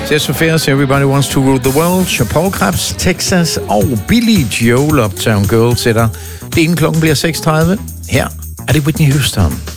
Jess Affairs, Everybody Wants to Rule the World, Paul Krebs, Texas og Billy Joel, Uptown Girl, sætter det inden klokken bliver 6:30. Her er det Whitney Houston.